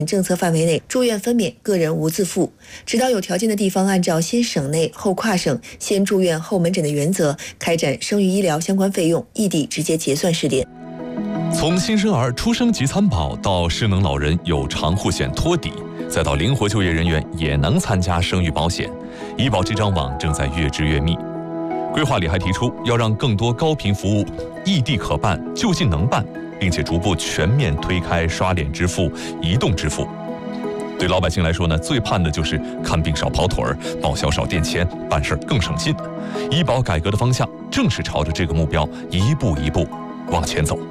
政策范围内住院分娩，个人无自付。指导有条件的地方按照先省内后跨省、先住院后门诊的原则，开展生育医疗相关费用异地直接结算试点。 从新生儿出生即参保到失能老人有长护险托底，再到灵活就业人员也能参加生育保险，医保这张网正在越织越密。规划里还提出要让更多高频服务异地可办、就近能办，并且逐步全面推开刷脸支付、移动支付。对老百姓来说呢，最盼的就是看病少跑腿儿，报销少垫钱，办事更省心。医保改革的方向正是朝着这个目标一步一步往前走。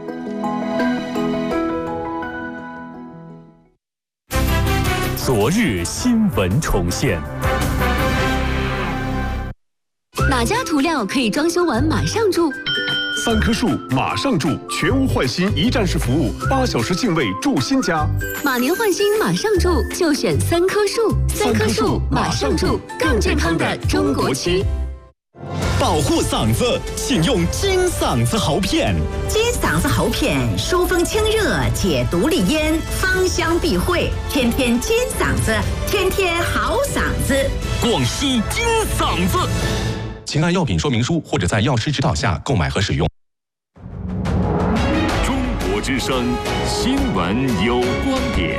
昨日新闻重现。 哪家涂料可以装修完马上住 ？3棵树马上住，全屋换新一站式服务，8小时净位住新家。 马年换新马上住，就选3棵树。3棵树马上住，更健康的中国区。 保护嗓子，请用金嗓子喉片。 金嗓子喉片疏风清热，解毒利咽，芳香避秽，天天金嗓子，天天好嗓子。 广西金嗓子。 请按药品说明书或者在药师指导下购买和使用。 中国之声新闻有观点。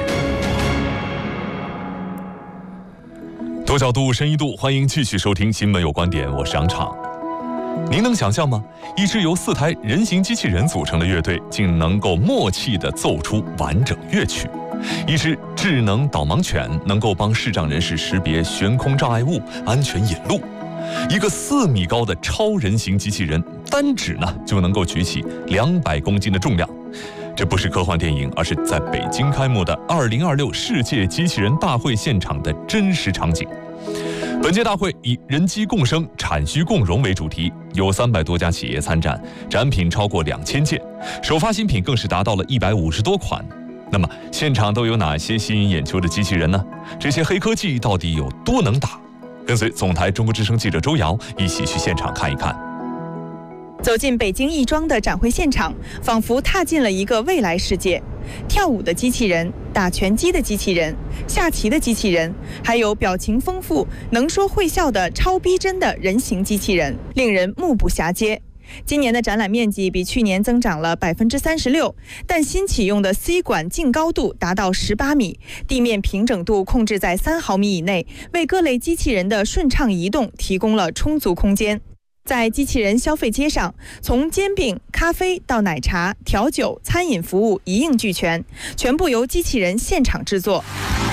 多角度，深一度，欢迎继续收听新闻有观点，我是杨畅。您能想象吗？一支由4台人形机器人组成的乐队，竟能够默契地奏出完整乐曲。一只智能导盲犬能够帮视障人士识别悬空障碍物，安全引路。一个4米高的超人形机器人，单指呢就能够举起200公斤的重量。这不是科幻电影，而是在北京开幕的2026世界机器人大会现场的真实场景。本届大会以人机共生、产需共荣为主题，有300多家企业参展，展品超过2000件，首发新品更是达到了150多款。那么现场都有哪些吸引眼球的机器人呢？这些黑科技到底有多能打？跟随总台中国之声记者周瑶一起去现场看一看。 走进北京亦庄的展会现场，仿佛踏进了一个未来世界。跳舞的机器人、打拳击的机器人、下棋的机器人，还有表情丰富、能说会笑的超逼真的人形机器人，令人目不暇接。今年的展览面积比去年增长了36%，但新启用的 C 管净高度达到18米，地面平整度控制在3毫米以内，为各类机器人的顺畅移动提供了充足空间。在机器人消费街上，从煎饼、咖啡到奶茶、调酒、餐饮服务一应俱全，全部由机器人现场制作。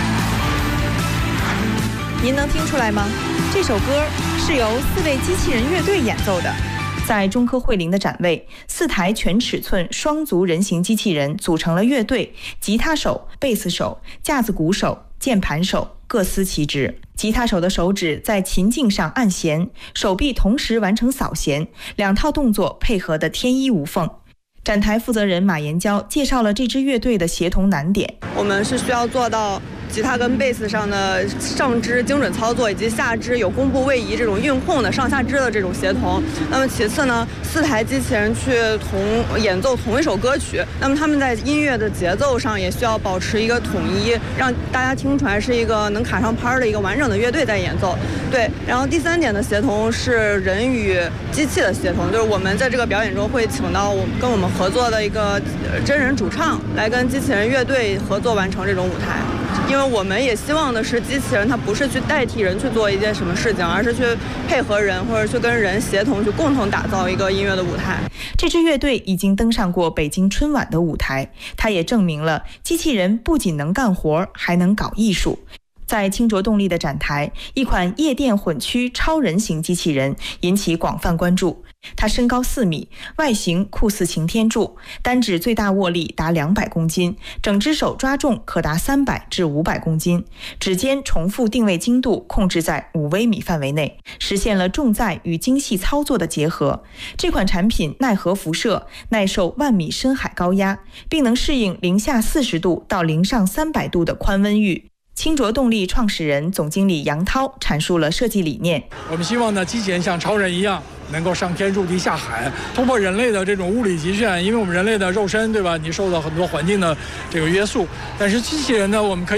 您能听出来吗？这首歌是由4位机器人乐队演奏的。在中科汇林的展位，4台全尺寸双足人形机器人组成了乐队，吉他手、贝斯手、架子鼓手、键盘手各司其职。吉他手的手指在琴颈上按弦，手臂同时完成扫弦，2套动作配合得天衣无缝。展台负责人马延娇介绍了这支乐队的协同难点。 我们是需要做到吉他跟贝斯上的上肢精准操作，以及下肢有弓步位移这种运控的上下肢的这种协同。那么其次呢，4台机器人去演奏同一首歌曲，那么他们在音乐的节奏上也需要保持一个统一，让大家听出来是一个能卡上拍的一个完整的乐队在演奏。对，然后第3点的协同是人与机器的协同，就是我们在这个表演中会请到跟我们合作的一个真人主唱来跟机器人乐队合作完成这种舞台。因为我们也希望的是机器人它不是去代替人去做一件什么事情，而是去配合人或者去跟人协同，去共同打造一个音乐的舞台。 这支乐队已经登上过北京春晚的舞台，它也证明了机器人不仅能干活，还能搞艺术。在清浊动力的展台，一款夜店混驱超人形机器人引起广泛关注。它身高4米，外形酷似擎天柱，单指最大握力达200公斤，整只手抓重可达300至500公斤，指尖重复定位精度控制在5微米范围内，实现了重载与精细操作的结合。这款产品耐核辐射，耐受10000米深海高压，并能适应零下40度到零上300度的宽温域。清浊动力创始人、总经理杨涛阐述了设计理念。 我们希望呢，机器人像超人一样， 能够上天入地下海，突破人类的这种物理极限。因为我们人类的肉身，对吧？你受到很多环境的这个约束，但是机器人呢，我们可以